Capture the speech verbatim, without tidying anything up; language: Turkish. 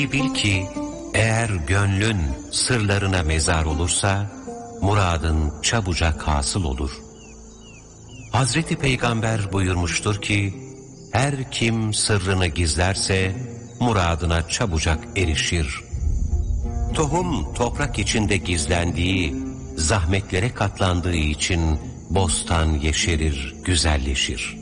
Bil ki eğer gönlün sırlarına mezar olursa muradın çabucak hasıl olur. Hazreti Peygamber buyurmuştur ki her kim sırrını gizlerse muradına çabucak erişir. Tohum toprak içinde gizlendiği, zahmetlere katlandığı için bostan yeşerir, güzelleşir.